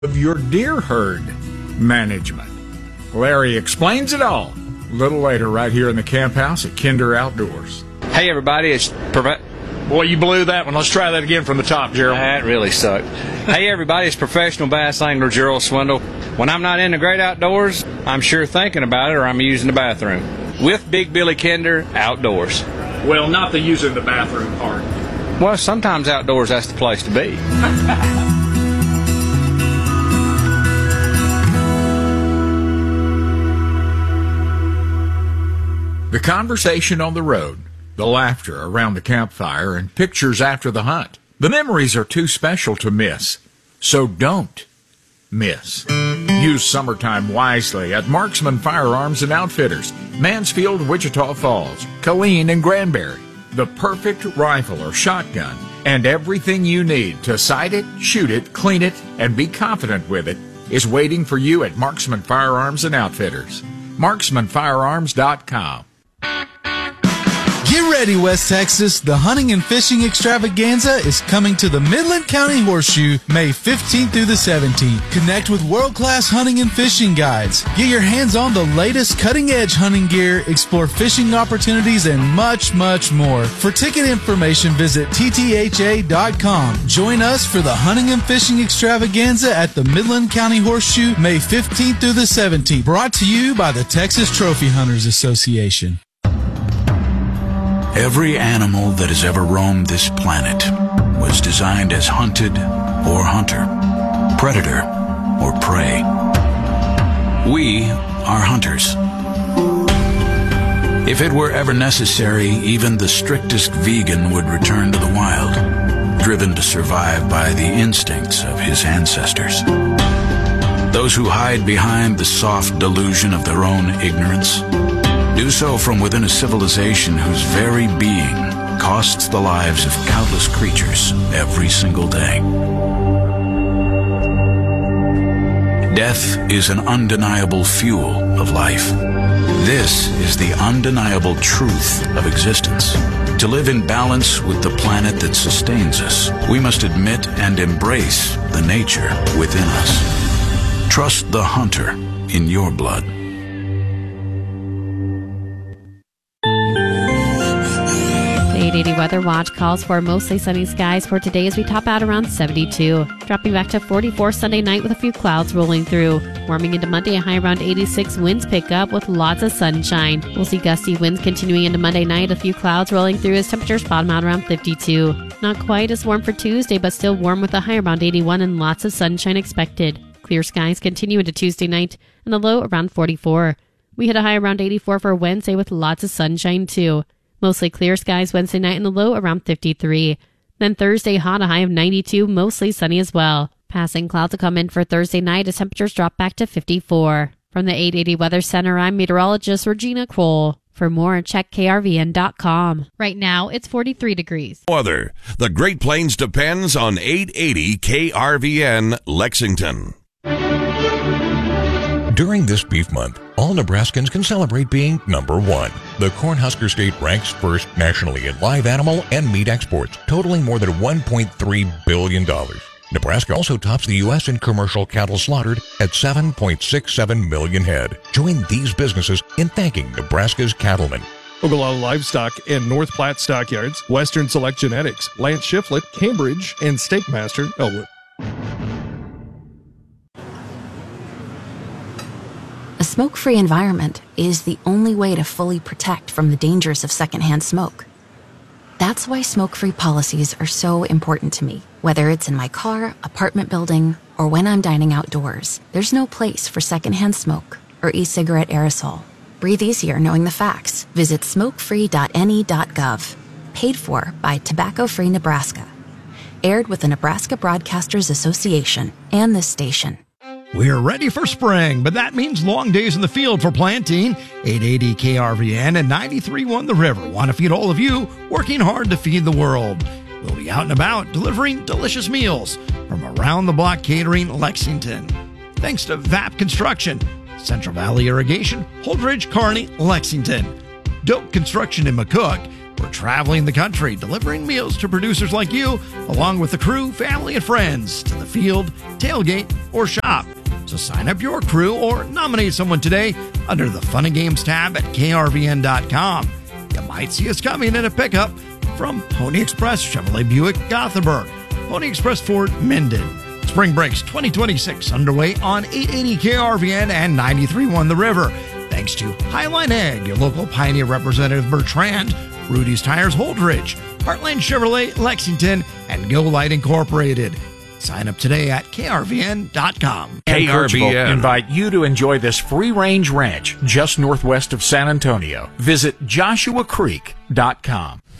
of your deer herd management. Larry explains it all a little later right here in the camp house at Kinder Outdoors. Hey everybody, it's Boy, you blew that one. Let's try that again from the top, Gerald. That really sucked. Hey everybody, it's professional bass angler Gerald Swindle. When I'm not in the great outdoors, I'm sure thinking about it or I'm using the bathroom. With Big Billy Kinder Outdoors. Well, not the using the bathroom part. Well, sometimes outdoors that's the place to be. The conversation on the road, the laughter around the campfire, and pictures after the hunt. The memories are too special to miss, so don't miss. Use summertime wisely at Marksman Firearms and Outfitters, Mansfield, Wichita Falls, Killeen, and Granbury. The perfect rifle or shotgun and everything you need to sight it, shoot it, clean it, and be confident with it is waiting for you at Marksman Firearms and Outfitters. MarksmanFirearms.com. Get ready, West Texas. The Hunting and Fishing Extravaganza is coming to the Midland County Horseshoe May 15th through the 17th. Connect with world-class hunting and fishing guides. Get your hands on the latest cutting-edge hunting gear, explore fishing opportunities, and much, much more. For ticket information, visit ttha.com. Join us for the Hunting and Fishing Extravaganza at the Midland County Horseshoe May 15th through the 17th. Brought to you by the Texas Trophy Hunters Association. Every animal that has ever roamed this planet was designed as hunted or hunter, predator or prey. We are hunters. If it were ever necessary, even the strictest vegan would return to the wild, driven to survive by the instincts of his ancestors. Those who hide behind the soft delusion of their own ignorance do so from within a civilization whose very being costs the lives of countless creatures every single day. Death is an undeniable fuel of life. This is the undeniable truth of existence. To live in balance with the planet that sustains us, we must admit and embrace the nature within us. Trust the hunter in your blood. The 880 Weather Watch calls for mostly sunny skies for today as we top out around 72. Dropping back to 44 Sunday night with a few clouds rolling through. Warming into Monday, a high around 86. Winds pick up with lots of sunshine. We'll see gusty winds continuing into Monday night. A few clouds rolling through as temperatures bottom out around 52. Not quite as warm for Tuesday, but still warm with a high around 81 and lots of sunshine expected. Clear skies continue into Tuesday night and the low around 44. We hit a high around 84 for Wednesday with lots of sunshine too. Mostly clear skies Wednesday night and the low around 53. Then Thursday, hot, a high of 92, mostly sunny as well. Passing clouds will come in for Thursday night as temperatures drop back to 54. From the 880 Weather Center, I'm meteorologist Regina Kroll. For more, check krvn.com. Right now, it's 43 degrees. Weather. The Great Plains depends on 880 KRVN Lexington. During this beef month, all Nebraskans can celebrate being number one. The Cornhusker State ranks first nationally in live animal and meat exports, totaling more than $1.3 billion. Nebraska also tops the U.S. in commercial cattle slaughtered at 7.67 million head. Join these businesses in thanking Nebraska's cattlemen. Ogallala Livestock and North Platte Stockyards, Western Select Genetics, Lance Shiflett, Cambridge, and Steakmaster Elwood. A smoke-free environment is the only way to fully protect from the dangers of secondhand smoke. That's why smoke-free policies are so important to me. Whether it's in my car, apartment building, or when I'm dining outdoors, there's no place for secondhand smoke or e-cigarette aerosol. Breathe easier knowing the facts. Visit smokefree.ne.gov. Paid for by Tobacco Free Nebraska. Aired with the Nebraska Broadcasters Association and this station. We're ready for spring, but that means long days in the field for planting. 880 KRVN and 93.1 The River want to feed all of you working hard to feed the world. We'll be out and about delivering delicious meals from Around the Block Catering, Lexington. Thanks to VAP Construction, Central Valley Irrigation, Holdridge, Kearney, Lexington, Doak Construction in McCook, We're traveling the country, delivering meals to producers like you, along with the crew, family, and friends to the field, tailgate, or shop. So sign up your crew or nominate someone today under the Fun and Games tab at krvn.com. You might see us coming in a pickup from Pony Express Chevrolet Buick Gothenburg, Pony Express Ford Minden. Spring Breaks 2026 underway on 880 KRVN and 93.1 The River. Thanks to Highline Ag, your local Pioneer representative Bertrand, Rudy's Tires Holdridge, Heartland Chevrolet Lexington, and Go Light Incorporated. Sign up today at krvn.com. KRVN invite you to enjoy this free-range ranch just northwest of San Antonio. Visit joshuacreek.com.